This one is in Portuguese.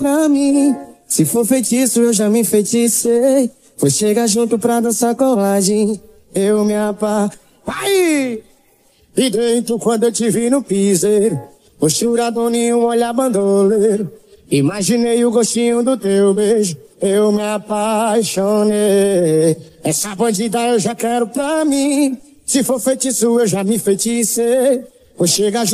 pra mim. Se for feitiço, eu já me enfeiticei. Vou chegar junto pra dançar colagem. Eu me Vai! E dentro quando eu te vi no piseiro, posturadinho, olhar bandoleiro. Imaginei o gostinho do teu beijo, eu me apaixonei. Essa bandida eu já quero pra mim. Se for feitiço, eu já me enfeiticei. Vou chegar junto